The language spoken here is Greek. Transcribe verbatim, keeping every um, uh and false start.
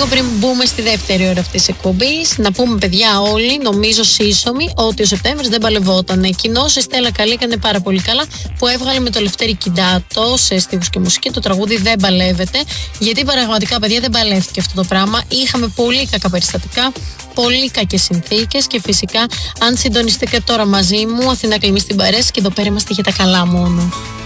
λίγο πριν μπούμε στη δεύτερη ώρα αυτής της εκπομπής, να πούμε παιδιά όλοι, νομίζω σύσσωμοι, ότι ο Σεπτέμβρης δεν παλευότανε. Κοινώς η Στέλλα Καλή έκανε πάρα πολύ καλά που έβγαλε με το Λευτέρη Κιντάτο σε στίχους και μουσική το τραγούδι Δεν Παλεύεται. Γιατί πραγματικά, παιδιά, δεν παλεύτηκε αυτό το πράγμα. Είχαμε πολύ κακά περιστατικά, πολύ κακές συνθήκες και φυσικά, αν συντονιστείτε και τώρα μαζί μου, Αθηνά Κλιμή στην παρέα και εδώ πέρα είμαστε για τα καλά μόνο.